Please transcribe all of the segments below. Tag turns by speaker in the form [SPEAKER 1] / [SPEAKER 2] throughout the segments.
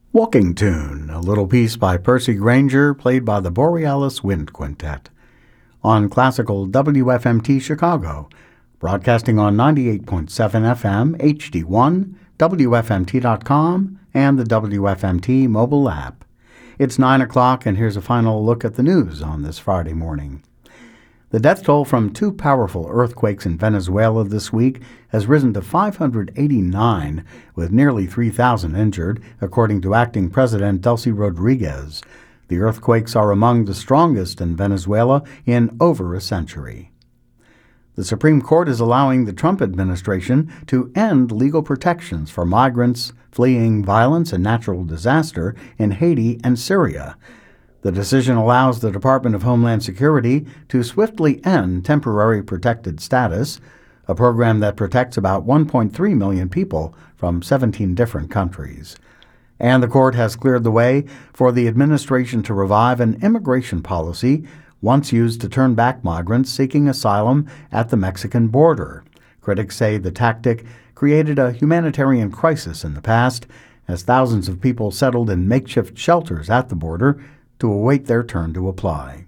[SPEAKER 1] Walking Tune, a little piece by Percy Granger, played by the Borealis Wind Quintet. On classical WFMT Chicago, broadcasting on 98.7 FM, HD1, WFMT.com, and the WFMT mobile app. It's 9 o'clock, and here's a final look at the news on this Friday morning. The death toll from two powerful earthquakes in Venezuela this week has risen to 589, with nearly 3,000 injured, according to acting President Delcy Rodriguez. The earthquakes are among the strongest in Venezuela in over a century. The Supreme Court is allowing the Trump administration to end legal protections for migrants fleeing violence and natural disaster in Haiti and Syria. The decision allows the Department of Homeland Security to swiftly end temporary protected status, a program that protects about 1.3 million people from 17 different countries. And the court has cleared the way for the administration to revive an immigration policy once used to turn back migrants seeking asylum at the Mexican border. Critics say the tactic created a humanitarian crisis in the past, as thousands of people settled in makeshift shelters at the border to await their turn to apply.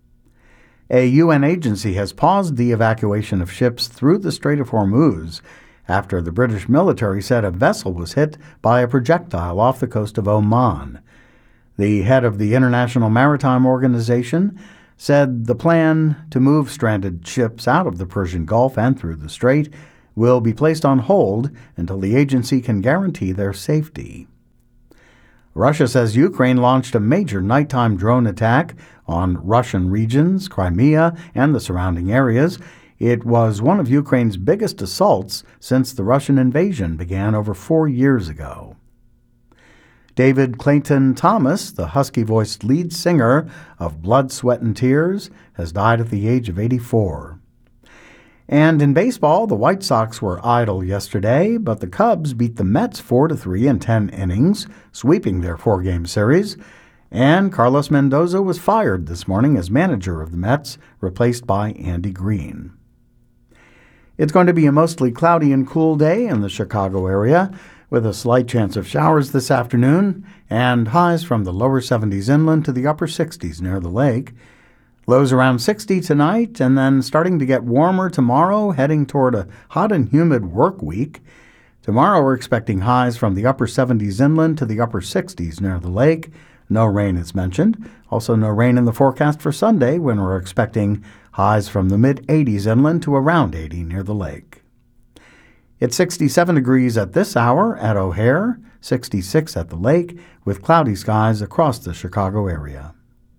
[SPEAKER 1] A UN agency has paused the evacuation of ships through the Strait of Hormuz after the British military said a vessel was hit by a projectile off the coast of Oman. The head of the International Maritime Organization said the plan to move stranded ships out of the Persian Gulf and through the strait will be placed on hold until the agency can guarantee their safety. Russia says Ukraine launched a major nighttime drone attack on Russian regions, Crimea, and the surrounding areas. It was one of Ukraine's biggest assaults since the Russian invasion began over 4 years ago. David Clayton Thomas, the husky-voiced lead singer of Blood, Sweat, and Tears, has died at the age of 84. And in baseball, the White Sox were idle yesterday, but the Cubs beat the Mets 4-3 in 10 innings, sweeping their 4-game series. And Carlos Mendoza was fired this morning as manager of the Mets, replaced by Andy Green. It's going to be a mostly cloudy and cool day in the Chicago area, with a slight chance of showers this afternoon, and highs from the lower 70s inland to the upper 60s near the lake. Lows around 60 tonight, and then starting to get warmer tomorrow, heading toward a hot and humid work week. Tomorrow we're expecting highs from the upper 70s inland to the upper 60s near the lake. No rain is mentioned. Also no rain in the forecast for Sunday, when we're expecting highs from the mid-80s inland to around 80 near the lake. It's 67 degrees at this hour at O'Hare, 66 at the lake, with cloudy skies across the Chicago area.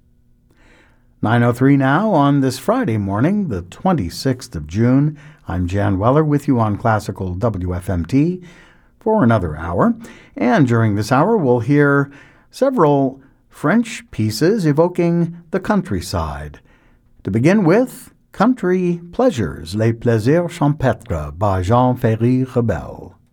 [SPEAKER 1] 9:03 now on this Friday morning, the 26th of June. I'm Jan Weller with you on Classical WFMT for another hour. And during this hour, we'll hear several French pieces evoking the countryside. To begin with, Country Pleasures, Les Plaisirs Champêtres by Jean Ferry Rebel.